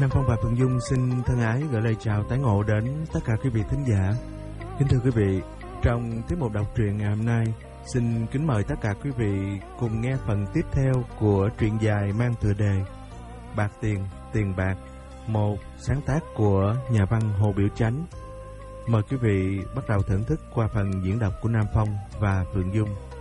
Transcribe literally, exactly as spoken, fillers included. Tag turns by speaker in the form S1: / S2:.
S1: Nam Phong và Phượng Dung xin thân ái gửi lời chào tái ngộ đến tất cả quý vị thính giả. Kính thưa quý vị, trong tiết mục đọc truyện ngày hôm nay, xin kính mời tất cả quý vị cùng nghe phần tiếp theo của truyện dài mang tựa đề Bạc Tiền, Tiền Bạc, một sáng tác của nhà văn Hồ Biểu Chánh. Mời quý vị bắt đầu thưởng thức qua phần diễn đọc của Nam Phong và Phượng Dung.